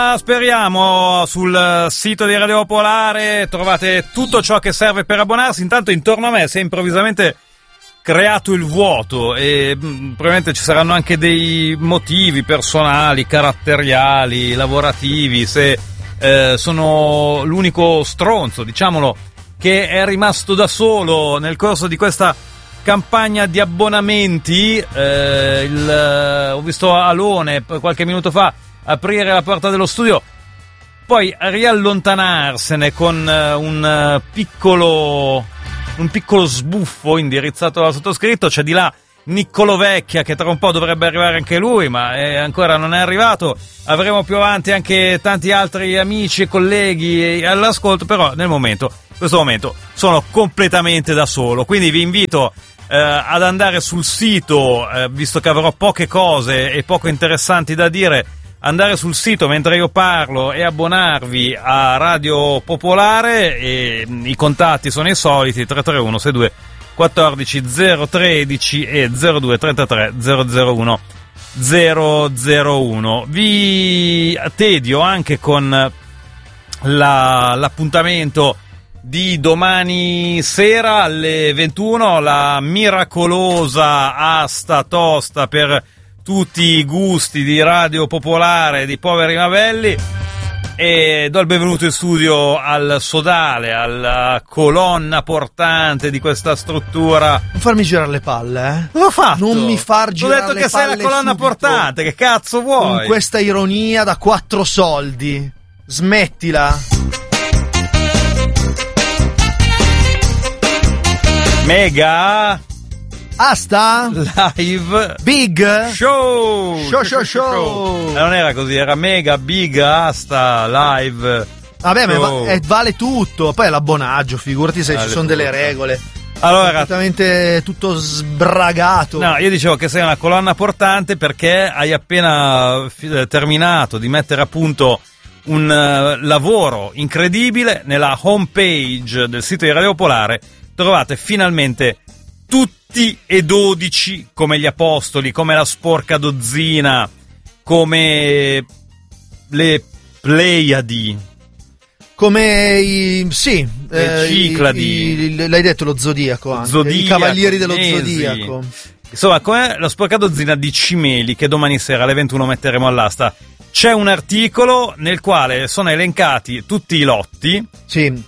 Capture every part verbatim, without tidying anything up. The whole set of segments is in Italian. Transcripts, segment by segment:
Speriamo. Sul sito di Radio Popolare trovate tutto ciò che serve per abbonarsi. Intanto intorno a me si è improvvisamente creato il vuoto e mh, probabilmente ci saranno anche dei motivi personali, caratteriali, lavorativi, se eh, sono l'unico stronzo, diciamolo, che è rimasto da solo nel corso di questa campagna di abbonamenti. Eh, il, ho visto Alone qualche minuto fa aprire la porta dello studio, poi riallontanarsene con uh, un uh, piccolo un piccolo sbuffo indirizzato al sottoscritto. C'è di là Niccolo Vecchia che tra un po' dovrebbe arrivare anche lui, ma è, ancora non è arrivato. Avremo più avanti anche tanti altri amici e colleghi all'ascolto, però nel momento, in questo momento sono completamente da solo, quindi vi invito eh, ad andare sul sito, eh, visto che avrò poche cose e poco interessanti da dire, andare sul sito mentre io parlo e abbonarvi a Radio Popolare. E i contatti sono i soliti: tre tre uno sei due quattordici zero tredici e zero due trentatré zero zero uno zero zero uno. Vi tedio anche con la, l'appuntamento di domani sera alle ventuno, la miracolosa asta tosta per tutti i gusti di Radio Popolare di Poveri Mavelli, e do il benvenuto in studio al sodale, alla colonna portante di questa struttura. Non farmi girare le palle, eh? L'ho fatto. Non mi far girare le palle. Ho detto che sei la colonna subito. portante, che cazzo vuoi? Con questa ironia da quattro soldi. Smettila. Mega Asta live big show show show show. Eh, non era così, era mega big asta live. Vabbè, ma show. va- eh, vale tutto. Poi è l'abbonaggio, figurati se Vale ci sono tutto. delle regole. Allora, Completamente tutto sbragato. no, io dicevo che sei una colonna portante perché hai appena fi- terminato di mettere a punto un uh, lavoro incredibile. Nella homepage del sito di Radio Popolare trovate finalmente tutti e dodici, come gli apostoli, come la sporca dozzina, come le Pleiadi, Come i sì, Le eh, Cicladi. i- i- l'hai detto lo zodiaco anche. Zodiaco, I cavalieri dello Mesi. zodiaco. Insomma, come la sporca dozzina di cimeli che domani sera alle ventuno metteremo all'asta. C'è un articolo nel quale sono elencati tutti i lotti Sì.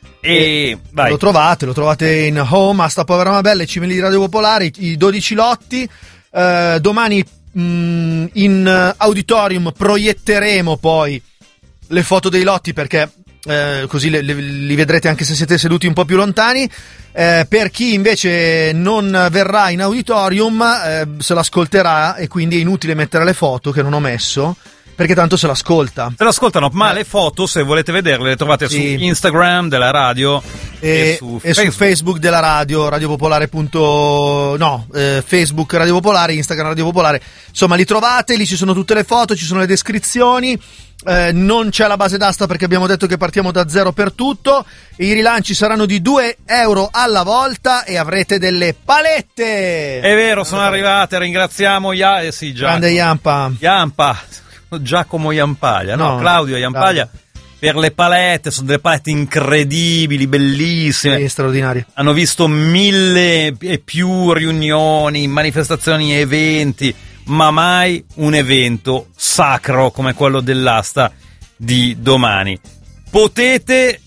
e vai. Lo trovate, lo trovate in home, Asta Povera Mabella, i cimeli di Radio Popolare, i, i dodici lotti. Eh, domani mh, in eh, auditorium proietteremo poi le foto dei lotti, perché eh, così le, le, li vedrete anche se siete seduti un po' più lontani. Eh, per chi invece non verrà in auditorium eh, se l'ascolterà, e quindi è inutile mettere le foto che non ho messo, perché tanto se l'ascolta. Se l'ascoltano, ma Eh. le foto, se volete vederle, le trovate Sì. su Instagram della radio e, E, su, e Facebook. su Facebook della radio, Radio Popolare. Punto, no, eh, Facebook Radio Popolare, Instagram Radio Popolare. Insomma, li trovate, lì ci sono tutte le foto, ci sono le descrizioni. Eh, non c'è la base d'asta perché abbiamo detto che partiamo da zero per tutto. I rilanci saranno di due euro alla volta e avrete delle palette. È vero, sono arrivate, ringraziamo Ia- eh sì, Giacomo. Grande Iampa. Iampa, Giacomo Iampaglia, no, No, Claudio Iampaglia, Claudio. per le palette. Sono delle palette incredibili, bellissime. Sì, straordinarie. Hanno visto mille e più riunioni, manifestazioni e eventi, ma mai un evento sacro come quello dell'asta di domani. Potete...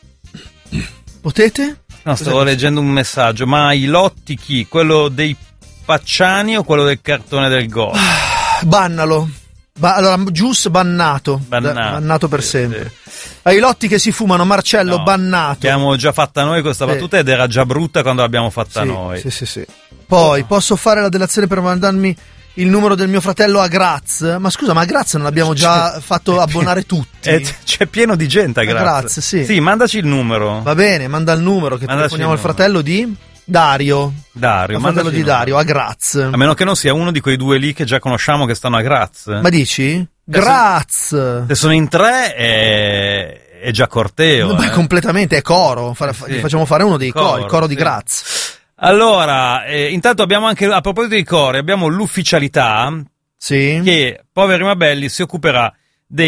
Potete? No, stavo leggendo un messaggio, ma i lotti chi? Quello dei Pacciani o quello del cartone del gol? Bannalo. Ba- allora, Gius bannato. Bannato. Da- bannato per Sì, sempre. Ai lotti che si fumano, Marcello, No, bannato. Abbiamo già fatta noi questa Sì. battuta ed era già brutta quando l'abbiamo fatta Sì, noi. sì, sì, sì. Poi, posso fare la delazione per mandarmi il numero del mio fratello a Graz? Ma scusa, ma a Graz non l'abbiamo già C'è- fatto abbonare tutti? Eh, c'è pieno di gente a A Graz. Graz, sì. Sì, mandaci il numero. Va bene, manda il numero che Mandaci telefoniamo al il numero. fratello di Dario. Dario, Al fratello mandaci di il numero. Dario, a Graz. A meno che non sia uno di quei due lì che già conosciamo che stanno a Graz. Ma dici? Graz! Se sono in tre è, è già corteo. Beh, eh. completamente, è coro. Fa- Sì. Gli facciamo fare uno dei Coro, cori, il coro di sì. Graz. Allora, eh, intanto abbiamo anche, a proposito dei cori, abbiamo l'ufficialità Sì. che Poveri Mabelli si occuperà dei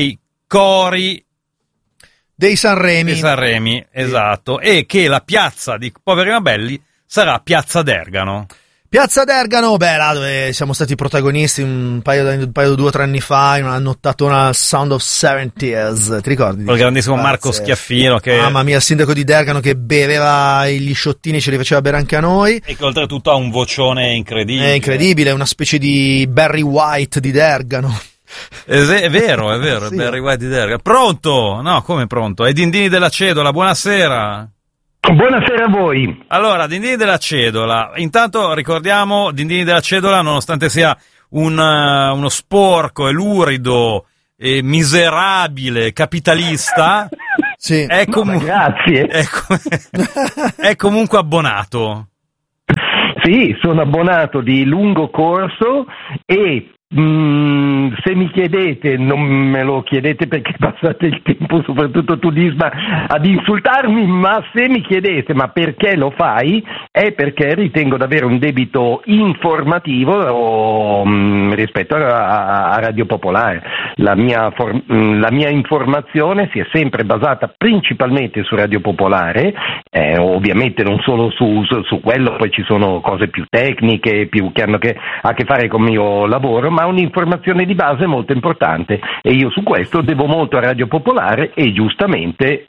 cori dei Sanremi. dei Sanremi, esatto, e che la piazza di Poveri ma Belli sarà Piazza d'Ergano. Piazza d'Ergano, beh, là dove siamo stati protagonisti un paio, un paio due o tre anni fa, in una nottatona al Sound of seventies, ti ricordi? Col grandissimo Marco Schiaffino che... Mamma mia, il sindaco di D'Ergano che beveva gli sciottini, ce li faceva bere anche a noi. E che oltretutto ha un vocione incredibile. È incredibile, è una specie di Barry White di D'Ergano. È, è vero, è vero, sì. È Barry White di D'Ergano. Pronto? No, come pronto? È Dindini della Cedola, buonasera. Buonasera a voi. Allora, Dindini della Cedola, intanto ricordiamo Dindini della Cedola, nonostante sia un, uh, uno sporco e lurido e miserabile capitalista, sì. è, comu- no, grazie. È, com- è comunque abbonato. Sì, sono abbonato di lungo corso e Mm, se mi chiedete, non me lo chiedete perché passate il tempo, soprattutto tu Disma, ad insultarmi, ma se mi chiedete ma perché lo fai, è perché ritengo di avere un debito informativo o, mm, rispetto a, a Radio Popolare. La mia, for, mm, la mia informazione si è sempre basata principalmente su Radio Popolare, eh, ovviamente non solo su, su, su quello, poi ci sono cose più tecniche, più che hanno che, a che fare con il mio lavoro, ma un'informazione di base molto importante e io su questo devo molto a Radio Popolare e giustamente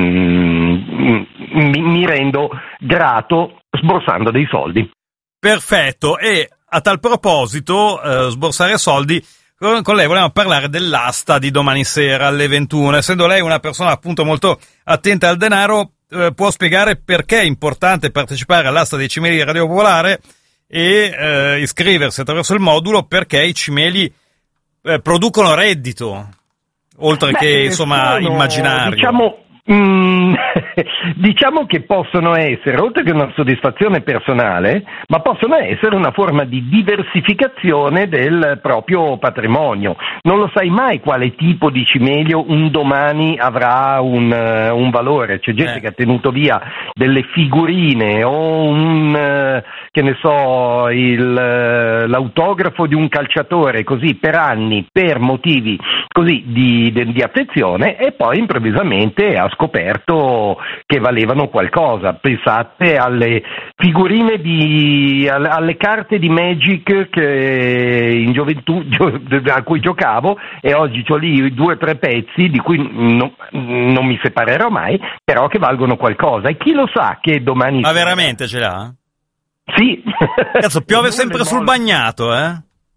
mm, mi, mi rendo grato sborsando dei soldi. Perfetto, e a tal proposito, eh, sborsare soldi, con, con lei volevamo parlare dell'asta di domani sera alle ventuno. Essendo lei una persona appunto molto attenta al denaro, eh, può spiegare perché è importante partecipare all'asta dei cimeli di Radio Popolare e eh, iscriversi attraverso il modulo, perché i cimeli eh, producono reddito oltre Beh, che insomma sono, immaginario. Diciamo, mm, diciamo che possono essere, oltre che una soddisfazione personale, ma possono essere una forma di diversificazione del proprio patrimonio. Non lo sai mai quale tipo di cimelio un domani avrà un, uh, un valore. C'è gente eh. che ha tenuto via delle figurine o un uh, che ne so, il, uh, l'autografo di un calciatore così per anni, per motivi così di, di, di affezione, e poi improvvisamente ha scoperto che valevano qualcosa. Pensate alle figurine di alle, alle carte di Magic che in gioventù a cui giocavo, e oggi ho lì due o tre pezzi di cui no, non mi separerò mai, però che valgono qualcosa, e chi lo sa che domani... Ma veramente ce l'ha? Sì. Cazzo, piove sempre sul bagnato, eh?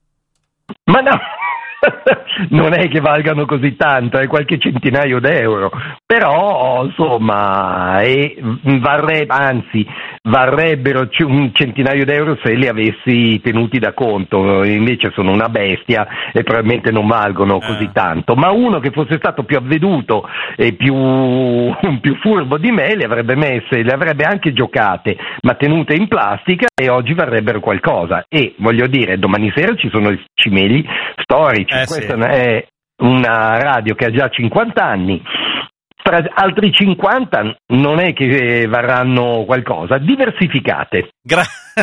Ma no, non è che valgano così tanto, è qualche centinaio d'euro, però insomma è, varrebbe, anzi varrebbero un centinaio d'euro se li avessi tenuti da conto, invece sono una bestia e probabilmente non valgono così eh. tanto, ma uno che fosse stato più avveduto e più, più furbo di me le avrebbe messe, le avrebbe anche giocate, ma tenute in plastica, e oggi varrebbero qualcosa. E voglio dire, domani sera ci sono i cimeli storici, eh, questa sì. è una radio che ha già cinquanta anni, tra altri cinquanta non è che varranno qualcosa. Diversificate. Gra-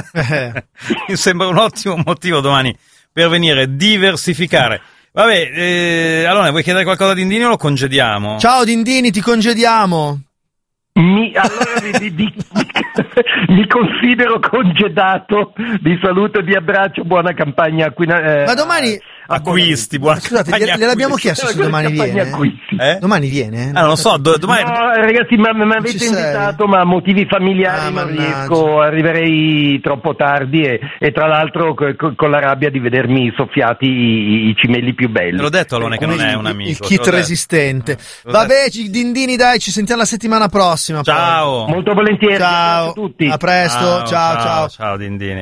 Mi sembra un ottimo motivo domani per venire, diversificare. Vabbè, eh, allora vuoi chiedere qualcosa a Dindini o lo congediamo? Ciao Dindini, ti congediamo. Mi, allora vi, vi, vi, mi considero congedato. Vi saluto, vi abbraccio, buona campagna. Eh, Ma domani acquisti, buona Scusate, campagna gliel'abbiamo acquisti. chiesto se domani viene. Eh? Domani viene? Ah, non lo so, do- domani... No, ragazzi, ma mi avete invitato, sei? ma motivi familiari ah, non mannaggia. riesco, arriverei troppo tardi e, e tra l'altro co- con la rabbia di vedermi soffiati i, i cimeli più belli. Te l'ho detto Alone che non è un amico. Il kit resistente. Vabbè, Dindini, dai, ci sentiamo la settimana prossima. Ciao. Poi. Molto volentieri. Ciao a tutti. A presto. Ciao, ciao. Ciao, ciao Dindini.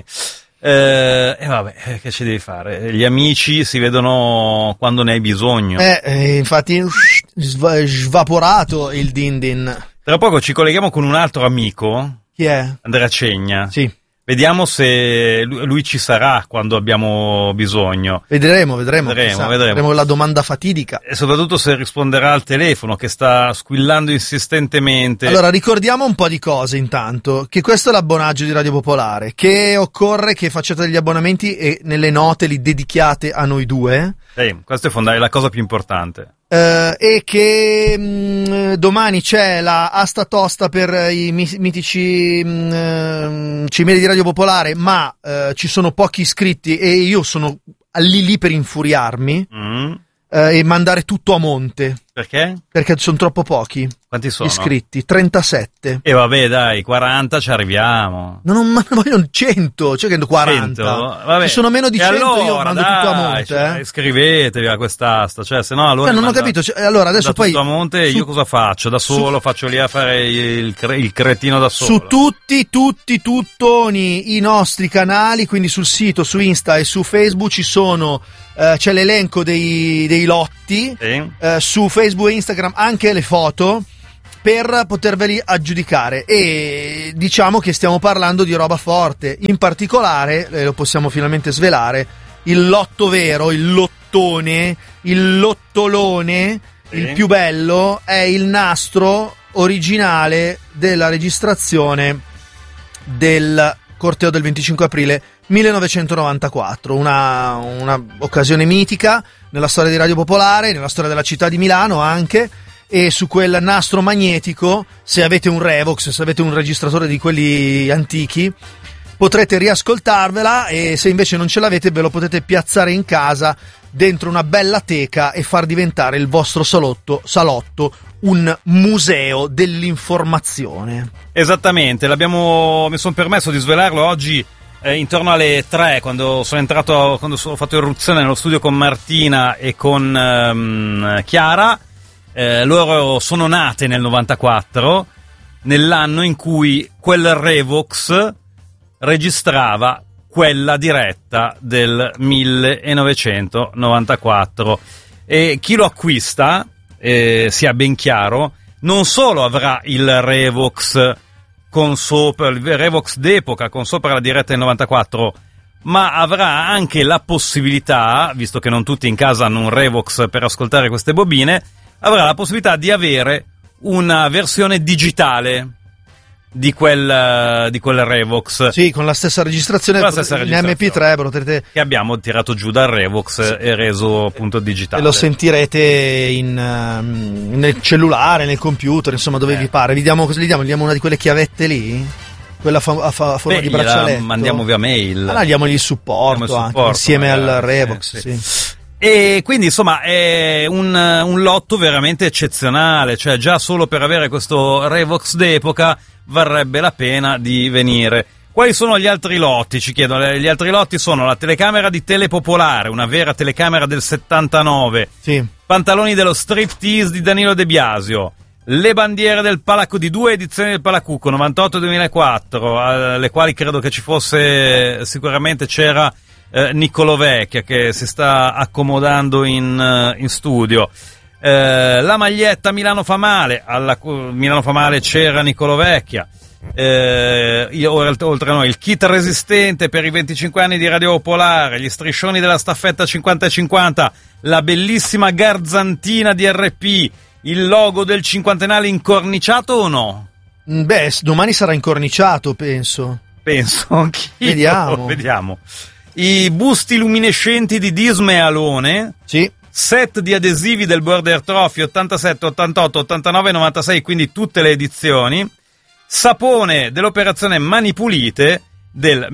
E eh, vabbè, che ci devi fare? Gli amici si vedono quando ne hai bisogno. Eh, eh infatti, sv- svaporato il Dindin. Tra poco ci colleghiamo con un altro amico. Chi è? Andrea Cegna. Sì. Vediamo se lui ci sarà quando abbiamo bisogno. Vedremo, vedremo. Vedremo, vedremo. vedremo. la domanda fatidica. E soprattutto se risponderà al telefono che sta squillando insistentemente. Allora, ricordiamo un po' di cose intanto. Che questo è l'abbonaggio di Radio Popolare. Che occorre che facciate degli abbonamenti e nelle note li dedichiate a noi due. Sì, questo è fondamentale, la cosa più importante. Uh, e che mh, domani c'è la asta tosta per i mitici mh, cimeli di Radio Popolare, ma uh, ci sono pochi iscritti e io sono lì lì per infuriarmi mm. uh, e mandare tutto a monte. Perché? Perché sono troppo pochi. Quanti sono? Iscritti, trentasette. E vabbè dai, quaranta ci arriviamo. No, non ma vogliono cento, cioè che quaranta. Vabbè. Ci sono meno di e cento, allora, io mando dai, tutto a monte. Cioè, eh. Iscrivetevi a quest'asta, cioè se no allora... Cioè, non ho capito, cioè, allora adesso poi... tutto a monte su, io cosa faccio? Da solo su, faccio lì a fare il, cre, il cretino da solo? Su tutti, tutti, tuttoni i nostri canali, quindi sul sito, su Insta e su Facebook ci sono... Uh, c'è l'elenco dei, dei lotti, sì. uh, su Facebook e Instagram anche le foto per poterveli aggiudicare, e diciamo che stiamo parlando di roba forte, in particolare, eh, lo possiamo finalmente svelare, il lotto vero, il lottone, il lottolone, sì. Il più bello è il nastro originale della registrazione del corteo del venticinque aprile millenovecentonovantaquattro, una, una occasione mitica nella storia di Radio Popolare, nella storia della città di Milano anche, e su quel nastro magnetico, se avete un Revox, se avete un registratore di quelli antichi, potrete riascoltarvela, e se invece non ce l'avete ve lo potete piazzare in casa dentro una bella teca e far diventare il vostro salotto, salotto un museo dell'informazione. Esattamente, l'abbiamo, mi sono permesso di svelarlo oggi eh, intorno alle tre, quando sono entrato, quando ho fatto irruzione nello studio con Martina e con ehm, Chiara. Eh, loro sono nate nel novantaquattro, nell'anno in cui quel Revox registrava quella diretta del millenovecentonovantaquattro, e chi lo acquista, eh, sia ben chiaro, non solo avrà il Revox con sopra, il Revox d'epoca con sopra la diretta del novantaquattro, ma avrà anche la possibilità, visto che non tutti in casa hanno un Revox per ascoltare queste bobine, avrà la possibilità di avere una versione digitale di quel, di quel Revox. Sì, con la stessa registrazione, la stessa in registrazione M P tre potrete... che abbiamo tirato giù dal Revox, sì. E reso appunto digitale. E lo sentirete in, um, nel cellulare, nel computer, insomma dove eh. vi pare. Vi diamo, cosa gli diamo? Gli diamo una di quelle chiavette lì? Quella fa, a, fa, a forma Beh, di braccialetto? Mandiamo via mail. Allora diamogli il supporto, il supporto anche, insieme magari, al Revox, eh, sì. sì. E quindi insomma è un, un lotto veramente eccezionale, cioè già solo per avere questo Revox d'epoca varrebbe la pena di venire. Quali sono gli altri lotti? Ci chiedono. Gli altri lotti sono la telecamera di Telepopolare, una vera telecamera del settantanove, sì. Pantaloni dello striptease di Danilo De Biasio, le bandiere del Palacu, di due edizioni del Palacucco, novantotto e duemilaquattro, alle quali credo che ci fosse, sicuramente c'era eh, Niccolò Vecchia, che si sta accomodando in, in studio. Eh, la maglietta Milano fa male, alla Milano fa male c'era Niccolò Vecchia. Eh, io, oltre a noi, il kit resistente per i venticinque anni di Radio Popolare, gli striscioni della staffetta cinquanta e cinquanta, la bellissima garzantina di R P, il logo del cinquantennale incorniciato o no? Beh, domani sarà incorniciato, penso. Penso anch'io. Vediamo. Vediamo. I busti luminescenti di Disma e Alone. Sì. Set di adesivi del Border Trophy ottantasette, ottantotto, ottantanove e novantasei, quindi tutte le edizioni. Sapone dell'operazione Mani Pulite del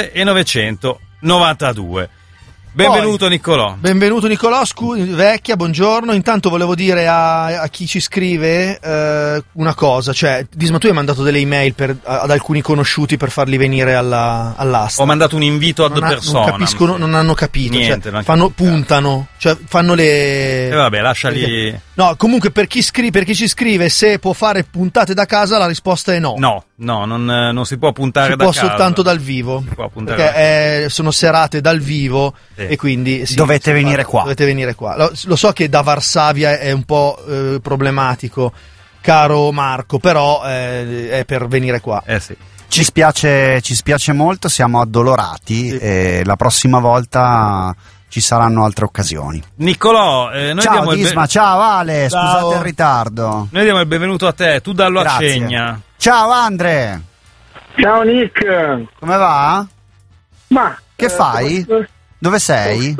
millenovecentonovantadue. Benvenuto. Poi, Niccolò. Benvenuto Niccolò, scusi, Vecchia, buongiorno. Intanto volevo dire a, a chi ci scrive eh, una cosa, cioè, Disma, tu hai mandato delle email per, ad alcuni conosciuti per farli venire alla, all'asta. Ho mandato un invito ad non persona. Non capiscono, non hanno capito, niente, cioè, fanno, puntano, cioè fanno le... E eh vabbè, lasciali... Perché... No, comunque per chi, scri- per chi ci scrive se può fare puntate da casa, la risposta è no. No, no, non, non si può puntare si da può casa. soltanto dal vivo. Si può puntare perché da... è, sono serate dal vivo, sì. E quindi sì, dovete venire qua. Dovete venire qua. Lo, lo so che da Varsavia è un po' eh, problematico, caro Marco, però eh, è per venire qua. Eh sì. Ci spiace, ci spiace molto, siamo addolorati, sì. E la prossima volta ci saranno altre occasioni. Niccolò, eh, noi ciao diamo Disma, il be- ciao Ale, ciao. Scusate il ritardo. Noi diamo il benvenuto a te, tu dallo Grazie. Accegna. Ciao Andre. Ciao Nick. Come va? Ma che eh, fai? Sto, Dove sei? Sto,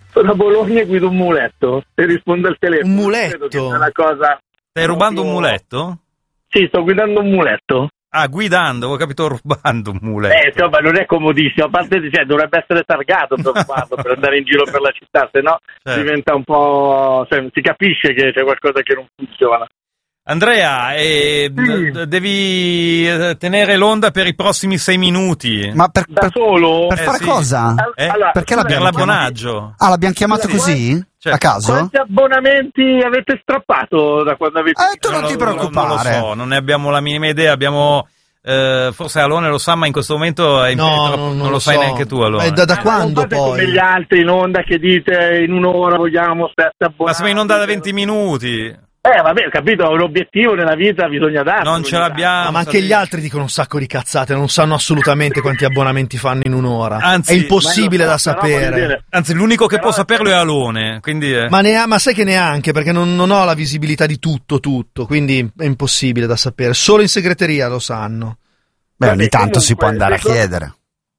sono a Bologna e guido un muletto e rispondo al telefono. Un muletto? Credo che sia una cosa... Stai rubando un muletto? Sì, sto guidando un muletto. Ah, guidando, ho capito rubando un muletto. Eh, insomma, non è comodissimo, a parte cioè, dovrebbe essere targato per rubarlo, per andare in giro per la città, se no certo. diventa un po'... Cioè, si capisce che c'è qualcosa che non funziona. Andrea, eh, Sì. d- devi eh, tenere l'onda per i prossimi sei minuti. Ma per, Da per, solo? per Eh, fare sì. cosa? Eh? Allora, Perché scusa, Per l'abbiamo l'abbonaggio. Ah, l'abbiamo chiamato Scusa, così? Certo. A caso? Quanti abbonamenti avete strappato da quando avete... Eh, tu non lo- ti lo- preoccupare. Non lo so, non ne abbiamo la minima idea. Abbiamo, eh, forse Alone lo sa, ma in questo momento è in No, troppo- non, non, non lo lo sai so. neanche tu, Alone. Eh, da, da Ah, quando non fate poi? come gli altri in onda che dite in un'ora vogliamo sette abbonati. Ma siamo in onda da venti minuti. Eh vabbè, ho capito, un obiettivo nella vita bisogna darlo. Non ce l'abbiamo. Ah, ma anche gli altri dicono un sacco di cazzate, non sanno assolutamente quanti abbonamenti fanno in un'ora. Anzi, è impossibile ma da io so, però voglio sapere. dire- Anzi, l'unico che Però- può saperlo è Alone. Quindi, eh. Ma, nea- ma sai che neanche, perché non, non ho la visibilità di tutto, tutto, quindi è impossibile da sapere. Solo in segreteria lo sanno. Beh, Vabbè, ogni tanto si comunque, può andare a secondo- chiedere.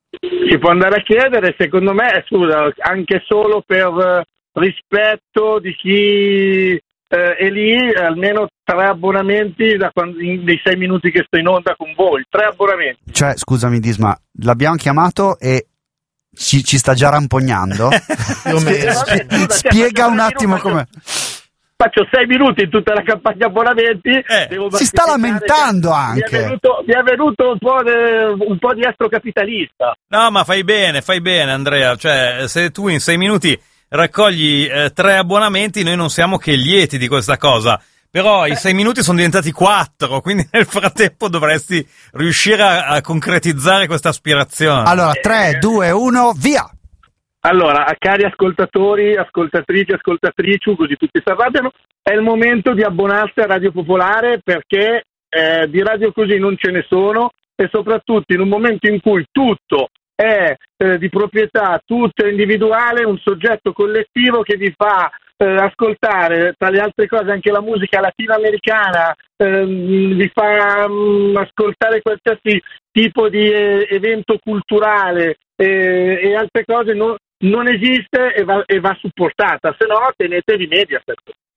Si può andare a chiedere, secondo me, scusa, anche solo per eh, rispetto di chi eh, è lì, almeno tre abbonamenti da quando, in, dei sei minuti che sto in onda con voi, tre abbonamenti. Cioè, scusami Disma, l'abbiamo chiamato e ci, ci sta già rampognando? Più o meno. Eh, vabbè, scusa, Spiega cioè, un faccio attimo sei com'è. minuti, Faccio sei minuti in tutta la campagna abbonamenti. Eh, devo si sta bastificare lamentando che anche. Mi è venuto, mi è venuto un, po de, un po' di astrocapitalista. No, ma fai bene, fai bene, Andrea. Cioè, se tu in sei minuti raccogli eh, tre abbonamenti, noi non siamo che lieti di questa cosa. Però i sei minuti sono diventati quattro, quindi nel frattempo dovresti riuscire a, a concretizzare questa aspirazione. Allora, tre, due, uno, via! Allora, cari ascoltatori, ascoltatrici, ascoltatrici, così tutti si arrabbiano, è il momento di abbonarsi a Radio Popolare perché eh, di radio così non ce ne sono e soprattutto in un momento in cui tutto è eh, di proprietà, tutto è individuale, un soggetto collettivo che vi fa eh, ascoltare, tra le altre cose, anche la musica latinoamericana, ehm, vi fa mh, ascoltare qualsiasi tipo di eh, evento culturale eh, e altre cose, non, non esiste e va, e va supportata, se no tenetevi Mediaset.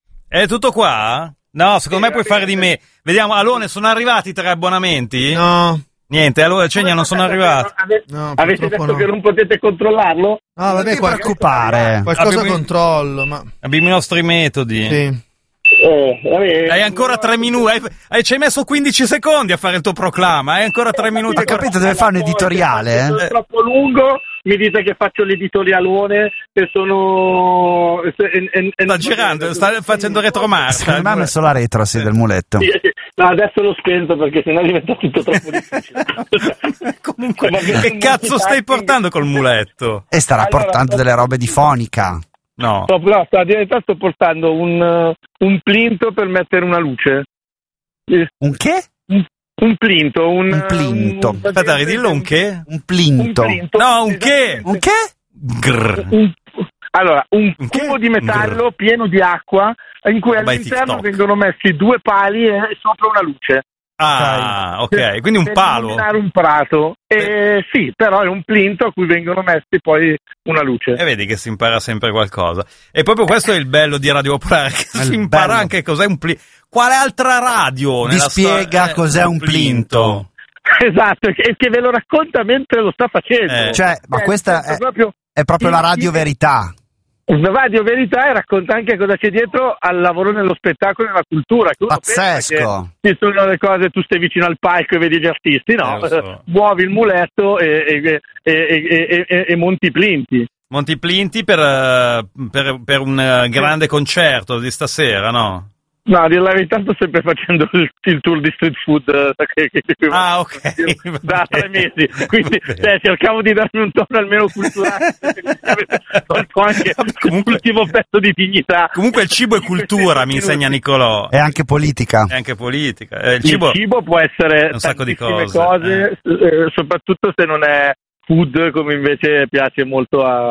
È tutto qua? No, secondo me puoi fare di me. Vediamo, Alone, sono arrivati tre abbonamenti? No, Niente, allora Cegna non sono arrivati. Ave- No, avete purtroppo detto no. che non potete controllarlo? no, vabbè, Non ti qual- preoccupare. qualcosa Abbiamo- controllo, ma Abbiamo i nostri metodi. sì. Eh, vabbè. Hai ancora tre minuti, hai, hai- ci hai messo quindici secondi a fare il tuo proclama, hai ancora tre minuti. Ho capito, deve fare un editoriale, eh? È troppo lungo, mi dite che faccio l'editorialone, che sono... e- e- e- Sta girando, sta facendo retromarcia. Secondo me ha messo la retro, sì, del muletto. Sì, sì. No, adesso l'ho spento perché sennò diventa tutto troppo difficile. Comunque, Ma che cazzo stai portando col muletto? E starà Allora, portando delle robe di fonica. No. Sto, no, sto, in realtà sto portando un, uh, un plinto per mettere una luce. Eh, Un che? Un, un plinto, un... Un plinto. un- Aspetta, ridillo un che? Un Un plinto. plinto. No, un che? Un che? Grr. Un- allora, un Un che? cubo di metallo pieno di acqua in cui Roba di all'interno TikTok. vengono messi due pali e sopra una luce. Ah, ok, Per- quindi un per palo. illuminare un prato. Eh, sì, però è un plinto a cui vengono messi poi una luce. E vedi che si impara sempre qualcosa. E proprio questo è il bello di Radio Popolare, che È il si impara bello. anche cos'è un plinto. Quale altra radio Vi nella spiega storia- eh, cos'è un plinto. Esatto, e che ve lo racconta mentre lo sta facendo. Eh. Cioè, ma Eh, questa questo è, proprio è proprio la radio verità. Radio Verità e racconta anche cosa c'è dietro al lavoro nello spettacolo e nella cultura. Che uno pensa Pazzesco. che ci sono le cose, tu stai vicino al palco e vedi gli artisti, no? Eh, lo so. Muovi il muletto e, e, e, e, e, e monti i plinti. Monti Plinti per, eh, per, per un eh, grande concerto di stasera, no? No, a dire la verità sto sempre facendo il, il tour di street food eh, che, che, che Ah, ok. da tre mesi, quindi Va bene. cioè, cercavo di darmi un tono almeno culturale. Tolto anche Comunque- l'ultimo pezzo di dignità. Comunque il cibo è cultura, mi insegna Nicolò. È anche politica. È anche politica. Eh, il Il cibo, cibo, può essere un sacco di tantissime cose, eh, soprattutto se non è food come invece piace molto a,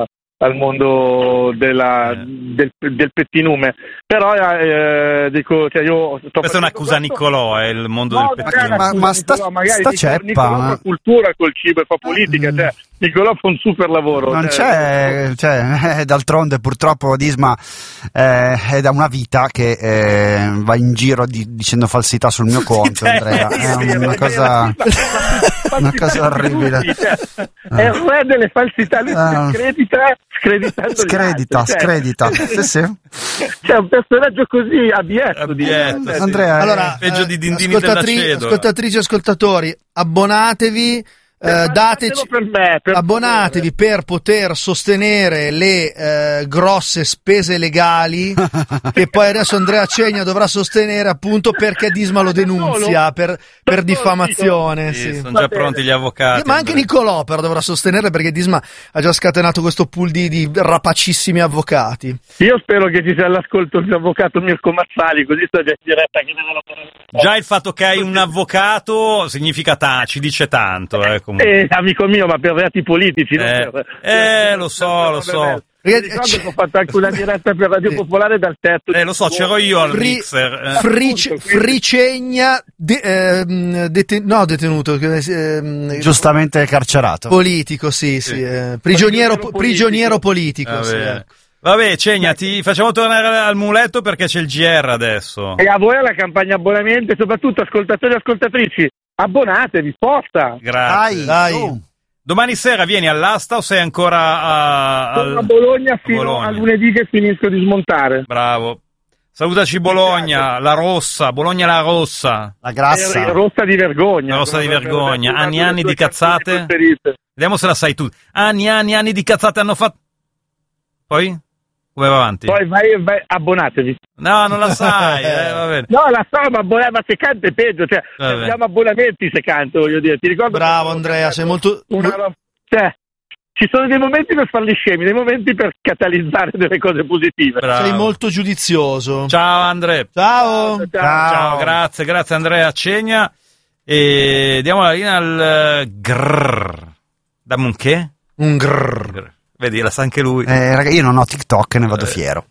al mondo della, del, del pettinume, però eh, dico, cioè io sto questa è un'accusa a Niccolò, è il mondo no, del pettinume. Ma, ma sta, Niccolò, magari sta dico, ceppa. Niccolò fa cultura col cibo e fa politica, Mm. cioè Niccolò fa un super lavoro. Non cioè, c'è, cioè, eh, d'altronde purtroppo Disma eh, è da una vita che eh, va in giro di, dicendo falsità sul mio conto, Andrea. È una cosa, una cosa orribile. Cioè, è il re delle falsità, lui Ah. si scredita screditando gli Scredita, altri, cioè. scredita. Sì, sì. C'è un personaggio così abietto, Abietto, di- sì. Andrea, Allora, peggio eh, di Dindini della ascoltatri- Cedola. ascoltatrici e ascoltatori, abbonatevi. Eh, Fatelo dateci, per me, per abbonatevi per poter sostenere le eh, grosse spese legali che poi adesso Andrea Cegna dovrà sostenere, appunto perché Disma lo denunzia per, per diffamazione. Sì, Sì. sono già pronti gli avvocati. Ma anche Andrea. Niccolò però dovrà sostenere, perché Disma ha già scatenato questo pool di, di rapacissimi avvocati. Io spero che ci sia all'ascolto il mio avvocato Mirko Mazzali, così sto già in diretta che deve lavorare. Già il fatto che hai un avvocato significa ta, ci dice tanto, eh, comunque. Eh, amico mio, ma per reati politici, non Eh, per- eh, lo so, lo so. Mi ricordo che ho fatto anche una diretta per Radio Sì. Popolare dal tetto. Eh, lo so, c'ero io al Fri- mixer. eh. Fric- Appunto, quindi- Fricegna, de- ehm, deten- no, detenuto, ehm, giustamente carcerato. politico, sì, sì, eh, prigioniero, Prigioniero prigioniero politico. Va sì, bene. ecco. Vabbè, Cegna, ti facciamo tornare al muletto perché c'è il G R adesso. E a voi alla campagna abbonamenti, e soprattutto ascoltatori e ascoltatrici, abbonatevi, forza! Grazie. Dai, Dai. su. Domani sera vieni all'asta o sei ancora a, Sono a al... Bologna fino Bologna. a lunedì che finisco di smontare. Bravo. Salutaci Bologna, la rossa, Bologna la rossa. La È grassa. rossa di vergogna. La rossa di Proprio vergogna. una Anni e delle anni tue di cazzate. canzoni preferite. Vediamo se la sai tu. Anni, anni, anni di cazzate hanno fatto... Poi? Come va avanti? Poi vai, vai, abbonatevi. No, non la sai, eh, va bene. No, la so, ma, abbona- ma se canto è peggio, cioè, Vabbè. abbiamo abbonamenti se canto, voglio dire. Ti ricordo Bravo che- Andrea, sei molto... Una roba- cioè, ci sono dei momenti per farli scemi, dei momenti per catalizzare delle cose positive. Bravo. sei molto giudizioso. Ciao Andre. Ciao. Ciao. Ciao, grazie, grazie Andrea Cegna. E diamo la linea al grrr. Dammi un che? Un grrr. Grrr. Vedi, la sa anche lui. Eh, raga, io non ho TikTok e ne vado fiero.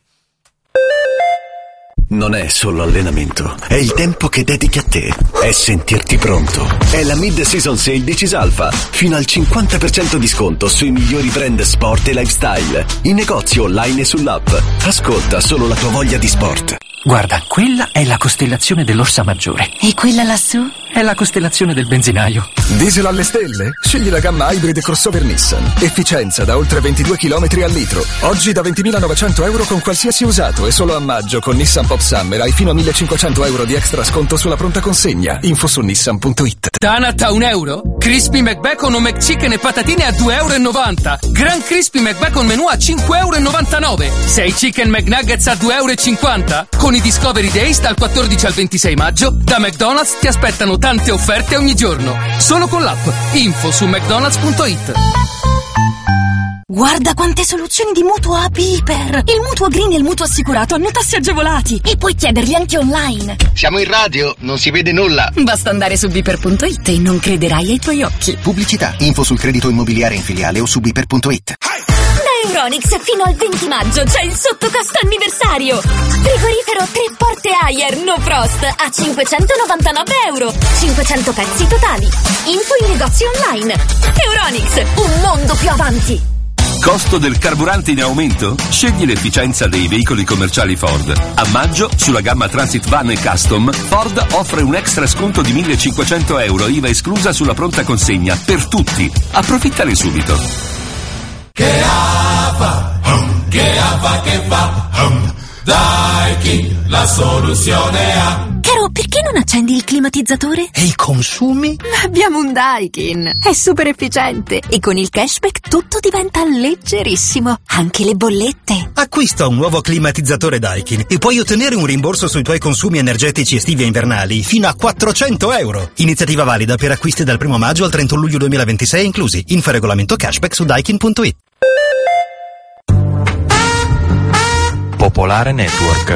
Non è solo allenamento, è il tempo che dedichi a te, è sentirti pronto. È la mid-season sale di Cisalfa, fino al cinquanta per cento di sconto sui migliori brand sport e lifestyle, in negozio online e sull'app. Ascolta solo la tua voglia di sport. Guarda, quella è la costellazione dell'Orsa Maggiore. E quella lassù? È la costellazione del benzinaio. Diesel alle stelle? Scegli la gamma hybrid crossover Nissan. Efficienza da oltre ventidue chilometri al litro. Oggi da ventimilanovecento euro con qualsiasi usato e solo a maggio con Nissan Pop Summer hai fino a millecinquecento euro di extra sconto sulla pronta consegna. Info su nissan punto it. Tanat a un euro? Crispy McBacon o McChicken e patatine a due e novanta euro. Gran Crispy McBacon menù a cinque e novantanove euro. sei Chicken McNuggets a due e cinquanta euro. Con i Discovery Days dal quattordici al ventisei maggio, da McDonald's ti aspettano tante offerte ogni giorno. Solo con l'app. Info su mcdonalds punto it. Guarda quante soluzioni di mutuo a Piper! Il mutuo green e il mutuo assicurato hanno tassi agevolati e puoi chiederli anche online. Siamo in radio, non si vede nulla. Basta andare su biper punto it e non crederai ai tuoi occhi. Pubblicità, info sul credito immobiliare in filiale o su biper punto it. Da Euronix fino al venti maggio c'è il sottocosto anniversario! Frigorifero tre porte Haier No Frost a cinquecentonovantanove euro. cinquecento pezzi totali. Info in negozio online. Euronix, un mondo più avanti! Costo del carburante in aumento? Scegli l'efficienza dei veicoli commerciali Ford. A maggio, sulla gamma Transit Van e Custom, Ford offre un extra sconto di millecinquecento euro, I V A esclusa sulla pronta consegna, per tutti. Approfittane subito. Che fa, che fa, che fa, Daikin, la soluzione ha. Caro, perché non accendi il climatizzatore? E i consumi? Abbiamo un Daikin. È super efficiente e con il cashback tutto diventa leggerissimo. Anche le bollette. Acquista un nuovo climatizzatore Daikin e puoi ottenere un rimborso sui tuoi consumi energetici estivi e invernali fino a quattrocento euro. Iniziativa valida per acquisti dal primo maggio al trentuno luglio duemilaventisei inclusi. Info e regolamento cashback su daikin punto it. Popolare Network.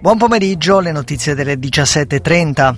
Buon pomeriggio, le notizie delle diciassette e trenta.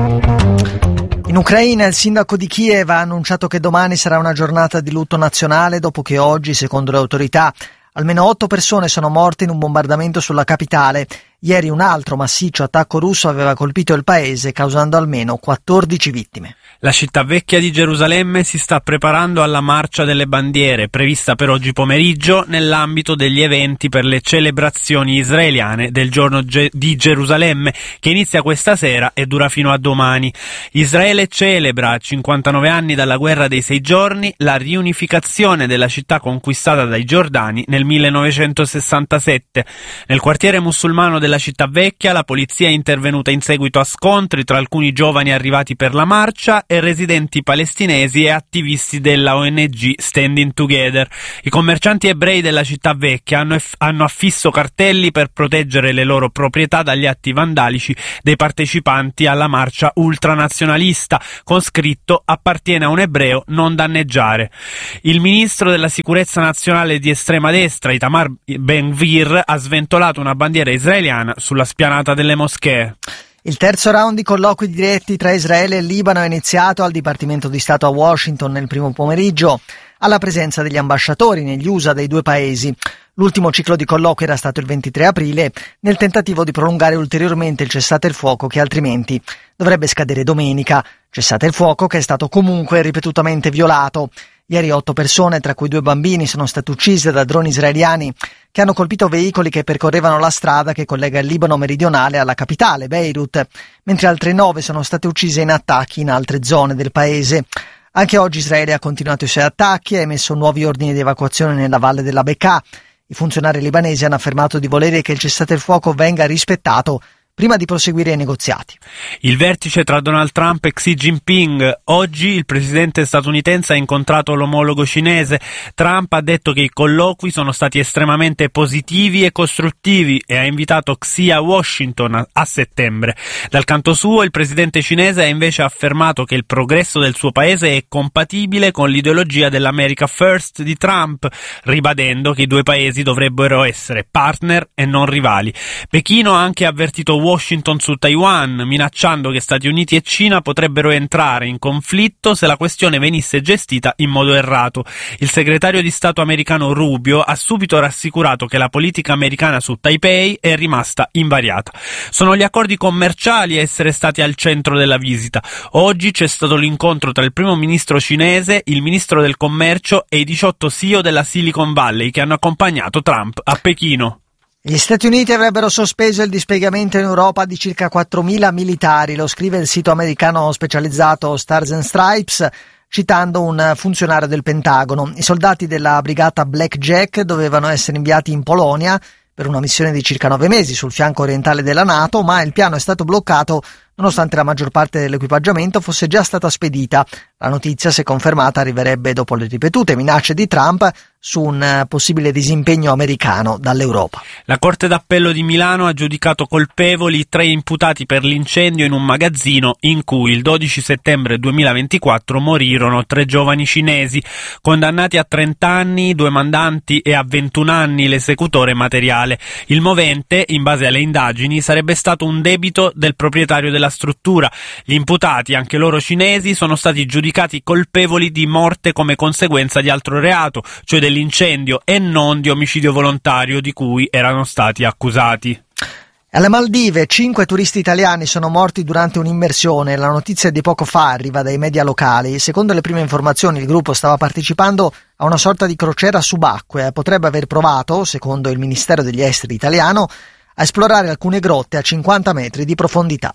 In Ucraina il sindaco di Kiev ha annunciato che domani sarà una giornata di lutto nazionale dopo che oggi, secondo le autorità, almeno otto persone sono morte in un bombardamento sulla capitale. Ieri un altro massiccio attacco russo aveva colpito il paese, causando almeno quattordici vittime. La città vecchia di Gerusalemme si sta preparando alla marcia delle bandiere, prevista per oggi pomeriggio nell'ambito degli eventi per le celebrazioni israeliane del giorno ge- di Gerusalemme, che inizia questa sera e dura fino a domani. Israele celebra, a cinquantanove anni dalla guerra dei sei giorni, la riunificazione della città conquistata dai giordani nel millenovecentosessantasette. Nel quartiere musulmano della città vecchia la polizia è intervenuta in seguito a scontri tra alcuni giovani arrivati per la marcia e residenti palestinesi e attivisti della O N G Standing Together. I commercianti ebrei della città vecchia hanno, eff- hanno affisso cartelli per proteggere le loro proprietà dagli atti vandalici dei partecipanti alla marcia ultranazionalista, con scritto "Appartiene a un ebreo, non danneggiare". Il ministro della sicurezza nazionale di estrema destra, Itamar Ben-Gvir, ha sventolato una bandiera israeliana sulla spianata delle moschee. Il terzo round di colloqui diretti tra Israele e il Libano è iniziato al Dipartimento di Stato a Washington nel primo pomeriggio, alla presenza degli ambasciatori negli U S A dei due paesi. L'ultimo ciclo di colloqui era stato il ventitré aprile, nel tentativo di prolungare ulteriormente il cessate il fuoco che altrimenti dovrebbe scadere domenica. Cessate il fuoco che è stato comunque ripetutamente violato. Ieri otto persone, tra cui due bambini, sono state uccise da droni israeliani che hanno colpito veicoli che percorrevano la strada che collega il Libano meridionale alla capitale, Beirut, mentre altre nove sono state uccise in attacchi in altre zone del paese. Anche oggi Israele ha continuato i suoi attacchi e ha emesso nuovi ordini di evacuazione nella valle della Bekaa. I funzionari libanesi hanno affermato di volere che il cessate il fuoco venga rispettato prima di proseguire i negoziati. Il vertice tra Donald Trump e Xi Jinping. Oggi il presidente statunitense ha incontrato l'omologo cinese. Trump ha detto che i colloqui sono stati estremamente positivi e costruttivi e ha invitato Xi a Washington a, a settembre. Dal canto suo, il presidente cinese ha invece affermato che il progresso del suo paese è compatibile con l'ideologia dell'America First di Trump, ribadendo che i due paesi dovrebbero essere partner e non rivali. Pechino ha anche avvertito Washington su Taiwan, minacciando che Stati Uniti e Cina potrebbero entrare in conflitto se la questione venisse gestita in modo errato. Il segretario di Stato americano Rubio ha subito rassicurato che la politica americana su Taipei è rimasta invariata. Sono gli accordi commerciali a essere stati al centro della visita. Oggi c'è stato l'incontro tra il primo ministro cinese, il ministro del commercio e i diciotto C E O della Silicon Valley che hanno accompagnato Trump a Pechino. Gli Stati Uniti avrebbero sospeso il dispiegamento in Europa di circa quattromila militari, lo scrive il sito americano specializzato Stars and Stripes, citando un funzionario del Pentagono. I soldati della brigata Blackjack dovevano essere inviati in Polonia per una missione di circa nove mesi sul fianco orientale della NATO, ma il piano è stato bloccato nonostante la maggior parte dell'equipaggiamento fosse già stata spedita. La notizia, se confermata, arriverebbe dopo le ripetute minacce di Trump su un possibile disimpegno americano dall'Europa. La Corte d'Appello di Milano ha giudicato colpevoli tre imputati per l'incendio in un magazzino in cui il dodici settembre duemilaventiquattro morirono tre giovani cinesi, condannati a trenta anni, due mandanti, e a ventuno anni l'esecutore materiale. Il movente, in base alle indagini, sarebbe stato un debito del proprietario della struttura. Gli imputati, anche loro cinesi, sono stati giudicati colpevoli di morte come conseguenza di altro reato, cioè dell'incendio, e non di omicidio volontario di cui erano stati accusati. Alle Maldive cinque turisti italiani sono morti durante un'immersione. La notizia di poco fa arriva dai media locali. Secondo le prime informazioni il gruppo stava partecipando a una sorta di crociera subacquea e potrebbe aver provato, secondo il Ministero degli Esteri italiano, a esplorare alcune grotte a cinquanta metri di profondità.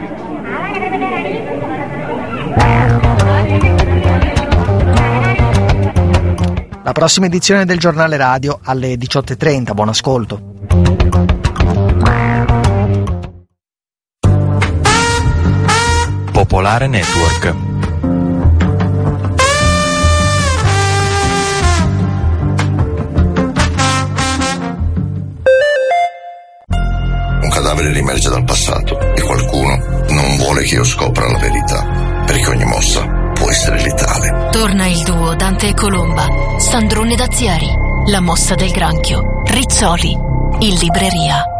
La prossima edizione del giornale radio alle diciotto e trenta. Buon ascolto. Popolare Network. Un cadavere riemerge dal passato e qualcuno non vuole che io scopra la verità, perché ogni mossa può essere letale. Torna il duo Dante e Colomba, Sandrone Dazieri, La mossa del granchio, Rizzoli, in libreria.